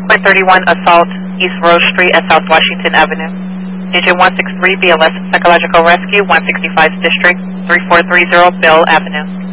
10.31 Assault East Rose Street at South Washington Avenue. Agent 163 BLS Psychological Rescue 165th District 3430 Bill Avenue.